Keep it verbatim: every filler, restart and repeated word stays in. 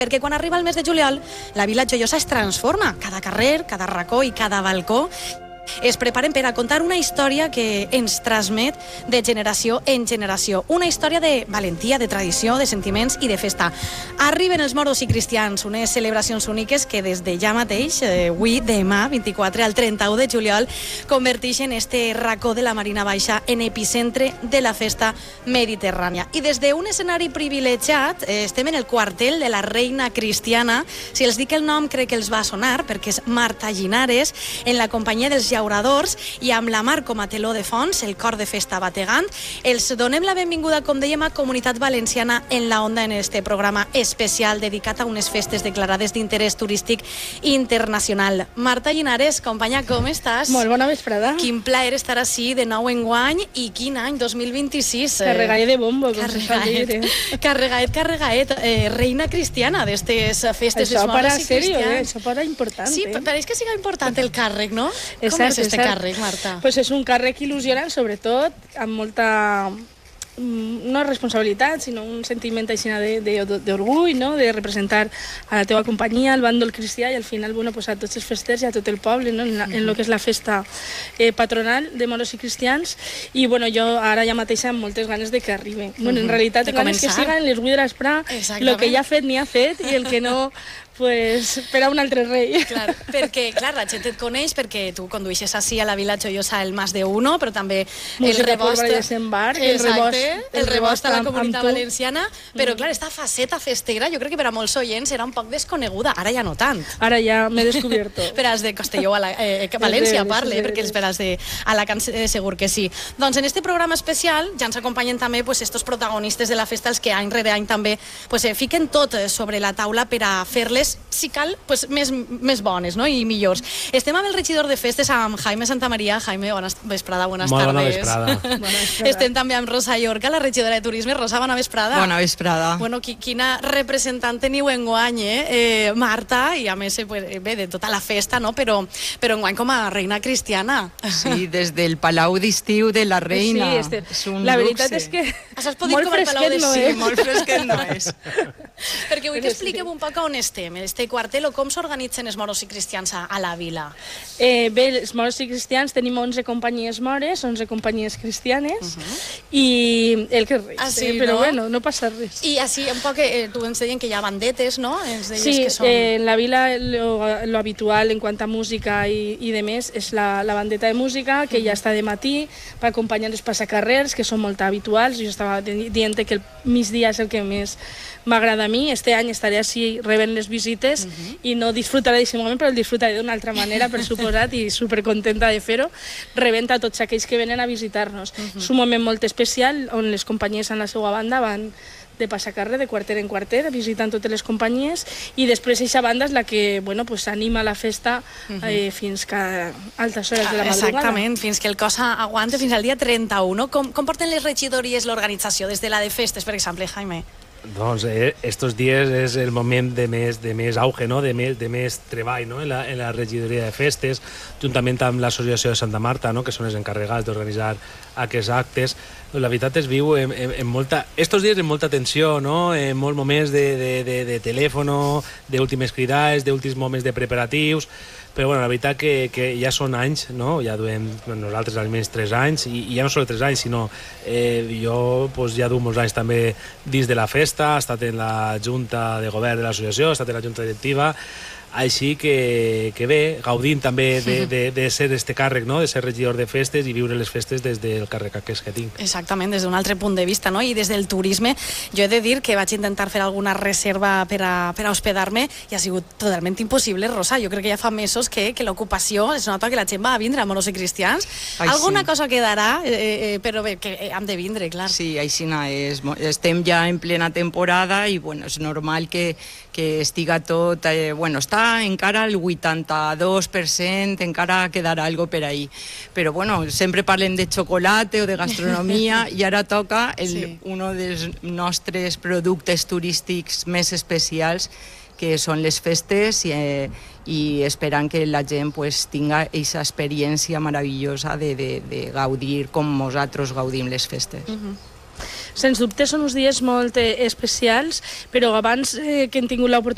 Perquè quan arriba el mes de juliol, la Vila Joiosa es transforma. Cada carrer, cada racó i cada balcó es preparen per a contar una història que ens transmet de generació en generació. Una història de valentia, de tradició, de sentiments i de festa. Arriben els moros i cristians, unes celebracions úniques que des de ja mateix, eh, avui, demà, vint-i-quatre al trenta-u de juliol, converteixen este racó de la Marina Baixa en epicentre de la festa mediterrània. I des d'un escenari privilegiat, eh, estem en el quartel de la Reina Cristiana. Si els dic el nom, crec que els va sonar, perquè és Marta Llinares, en la companyia dels llauradors i amb la Mar com a teló de fons, el cor de festa bategant. Els donem la benvinguda, com dèiem, a Comunitat Valenciana en la Onda en este programa especial dedicat a unes festes declarades d'interès turístic internacional. Marta Llinares, companya, com estàs? Molt bona vesprada. Quin plaer estar així de nou enguany i quin any, dos mil vint-i-sis. Carregaet de bombo, com se sol dir. Carregaet, carregaet. Eh, reina cristiana d'estes festes Això dels moros para i serio, cristians. eh? Això para important. Sí, eh? pareix que siga important el càrrec, no? És Com cert, és este és cert. càrrec, Marta? Pues és un càrrec il·lusionant, sobretot, amb molta... no responsabilitat, sinó un sentiment així d'orgull, no? De representar a la teva companyia, al bàndol cristià, i al final, bueno, pues a tots els festers i a tot el poble, no? en, la, en lo que és la festa eh, patronal de moros i cristians. I bueno, jo ara ja mateixa amb moltes ganes de que arribi. Bueno, en realitat, de ganes que començar. siguen les vull d'esperar, el que ja ha fet n'hi ha fet, i el que no, pues, per a un altre rei. Clar, perquè, clar, la gent et coneix perquè tu conduixes així a la Vila Joiosa el Mas de Uno, però també el rebost... el rebost, el rebost a la Comunitat amb tu. Valenciana, però clar, esta faceta festera jo crec que per a molts oients era un poc desconeguda, ara ja no tant. Ara ja m'he descobierto. Per als de Castelló, a la, eh, València parle, eh, perquè els per als de Alacant eh, segur que sí. Doncs en este programa especial ja ens acompanyen també pues, estos protagonistes de la festa, els que any rere any també pues, eh, fiquen tot sobre la taula per a fer-les, si cal, pues, més, més bones, no? I millors. Estem amb el regidor de festes, amb Jaime Santamaría. Jaime, bona vesprada, bones Molt tardes. bona vesprada. Bona vesprada. Estem també amb Rosa Llorca, la regidora de Turisme. Rosa, bona vesprada. Bona vesprada. Bueno, qui, quina representant teniu enguany, eh? eh? Marta, i a més, eh, bé, de tota la festa, no? Però, però enguany com a reina cristiana. Sí, des del Palau d'Estiu de la Reina. Sí, este, és un la veritat luxe. és que Has podit molt com el Palau fresquet no d'Estiu. és. Molt fresquet no és. Perquè vull que expliqueu un poc on estem, este quartel, o com s'organitzen els moros i cristians a, a la vila. Eh, bé, els moros i cristians tenim onze companyies mores, onze companyies cristianes, uh -huh. i el que res, Ah, sí, eh? però no? bueno, no passa res. I així, un poc, eh, tu ens deien que hi ha bandetes, no? Ens deies Sí, que són... eh, en la vila lo, lo habitual en quant a música i, i de més és la, la bandeta de música, que ja està de matí per acompanyar els passacarrers, que són molt habituals. Jo estava dient que el migdia és el que més m'agrada a mi. Este any estaré així rebent les visites uh -huh. i no disfrutaré d'aquest moment, però el disfrutaré d'una altra manera, per suposat, i supercontenta de fer-ho, rebent a tots aquells que venen a visitar-nos. Uh -huh. És un moment molt especial on les companyies en la seva banda van de passacarrer, de quarter en quarter, visitant totes les companyies, i després aquesta banda és la que, bueno, pues, anima la festa eh, fins que a altes hores de la madrugada. Exactament, fins que el cos aguante fins al dia trenta-u, no? Com, com porten les regidories l'organització, des de la de festes, per exemple, Jaime? Doncs eh, estos dies és el moment de més, de més auge, no? de, més, de més treball, no? en, la, en la regidoria de festes, juntament amb l'Associació de Santa Marta, no? que són els encarregats d'organitzar aquests actes. La veritat es viu en, en, en molta... Estos dies en molta tensió, no? En molts moments de, de, de, de telèfon, d'últimes cridades, d'últims moments de preparatius, però bueno, la veritat que, que ja són anys, no? Ja duem nosaltres almenys tres anys, i, i ja no són tres anys, sinó eh, jo pues, ja duc molts anys també dins de la festa, he estat en la Junta de Govern de l'associació, he estat en la Junta Directiva, així que, que bé, gaudint també de, de, de ser este càrrec, no? De ser regidor de festes i viure les festes des del càrrec aquest que tinc. Exactament, des d'un altre punt de vista, no? I des del turisme, jo he de dir que vaig intentar fer alguna reserva per a, per a hospedar-me i ha sigut totalment impossible, Rosa. Jo crec que ja fa mesos que, que l'ocupació es nota que la gent va a vindre a moros i cristians. Ai, alguna sí. cosa quedarà, eh, eh, però bé, que hem de vindre, clar. Sí, aixina és. Estem ja en plena temporada i bueno, és normal que, que estiga tot... Eh, bueno, està encara el vuitanta-dos per cent, encara quedarà algo per ahí. Però bueno, sempre parlem de xocolate o de gastronomia i ara toca el, sí. uno dels nostres productes turístics més especials, que són les festes, i, eh, i esperant que la gent pues, tinga aquesta experiència meravellosa de, de, de gaudir com nosaltres gaudim les festes. Uh-huh. Sens dubte són uns dies molt eh, especials, però abans eh, que hem tingut l'oportunitat